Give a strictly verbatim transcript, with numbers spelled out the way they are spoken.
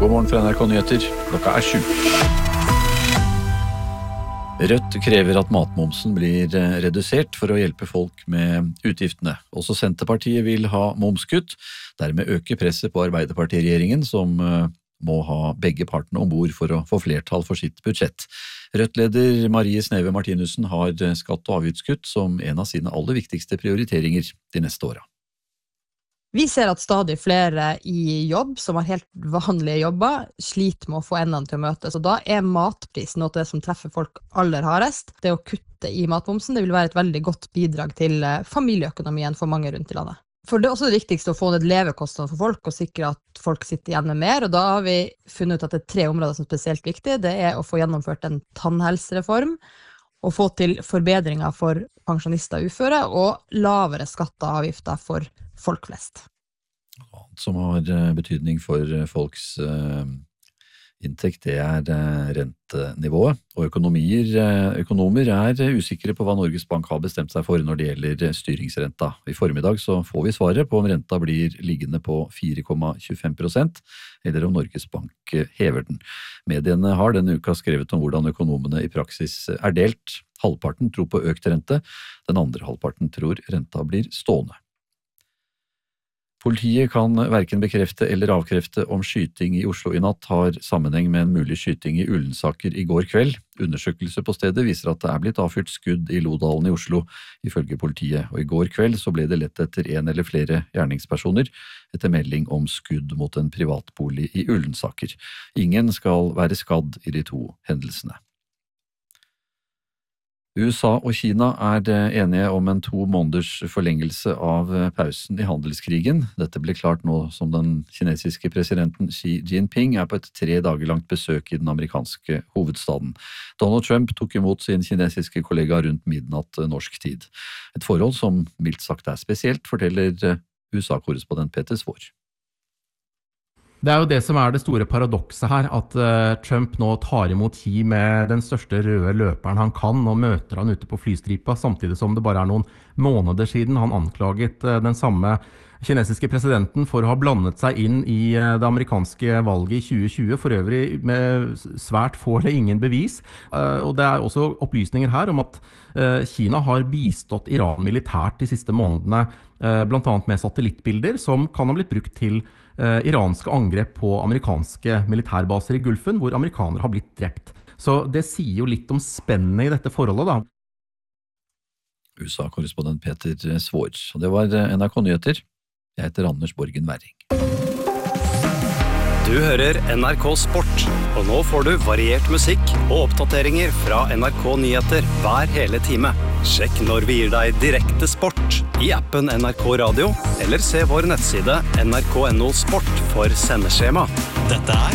God morgen fra N R K Nyheter. Klokka er sju. Rødt krever at matmomsen blir redusert for å hjelpe folk med utgiftene. Også Senterpartiet vil ha momskutt, dermed øke presset på Arbeiderparti-regjeringen, som må ha begge partene ombord for å få flertall for sitt budsjett. Rødt-leder Marie Sneve Martinussen har skatt- og avgiftskutt som en av sine aller viktigste prioriteringer de neste åra. Vi ser at stadig flere i jobb, som har helt vanlige jobber, sliter med å få endene til å møtes. Og da er matprisen noe av det som treffer folk aller hardest. Det å kutte i matmomsen, det vil være et veldig godt bidrag til familieøkonomien for mange rundt i landet. For det er også det viktigste å få ned levekostnadene for folk, og sikre at folk sitter igjen med mer. Og da har vi funnet ut at det er tre områder som er spesielt viktige. Det er å få gjennomført en tannhelsereform, å få til forbedringer for pensjonister og uføre, og lavere skatter og avgifter for folk flest. Som har betydning for folks inntekt, det er rentenivået. Og økonomier, økonomer er usikre på hva Norges Bank har bestemt seg for når det gjelder styringsrenta. I formiddag så får vi svaret på om renta blir liggende på fire komma tjuefem prosent, eller om Norges Bank hever den. Mediene har denne uka skrevet om hvordan økonomene i praksis er delt. Halvparten tror på økt rente, den andre halvparten tror renta blir stående. Politiet kan hverken bekrefte eller avkrefte om skyting i Oslo i natt har sammenheng med en mulig skyting i Ullensaker i går kveld. Undersøkelse på stedet viser at det er blitt avfyrt skudd i Lodalen i Oslo, ifølge politiet. Og i går kveld så ble det lett etter en eller flere gjerningspersoner etter melding om skudd mot en privatbolig i Ullensaker. Ingen skal være skadd i de to hendelsene. U S A og Kina er enige om en to måneders forlengelse av pausen i handelskrigen. Dette ble klart nå som den kinesiske presidenten Xi Jinping er på et tre dager langt besøk i den amerikanske hovedstaden. Donald Trump tok imot sin kinesiske kollega rundt midnatt norsk tid. Et forhold som mildt sagt er spesielt, forteller U S A-korrespondent Peter Svår. Det er jo det som er det store paradokset her, at uh, Trump nå tar imot Xi med den største røde løperen han kan, og møter han ute på flystripa, samtidig som det bare er noen måneder siden han anklaget uh, den samme kinesiske presidenten for å ha blandet seg inn i uh, det amerikanske valget i tjue tjue, for øvrig med svært få eller ingen bevis. Uh, og det er også opplysninger her om at uh, Kina har bistått Iran militært de siste månedene, uh, blant annet med satellittbilder som kan ha blitt brukt til Uh, iranske angrep på amerikanske militærbaser i Gulfen, hvor amerikanere har blitt drept. Så det sier jo litt om spennet i dette forholdet, da. U S A-korrespondent Peter Svår. Og det var N R K Nyheter. Jeg heter Anders Borgen Werring. Du hører N R K Sport, og nå får du variert musikk og oppdateringer fra N R K Nyheter hver hele time. Sjekk når vi gir deg direkte sport i appen N R K Radio, eller se vår nettside N R K punktum no sport for sendeskjema. Dette er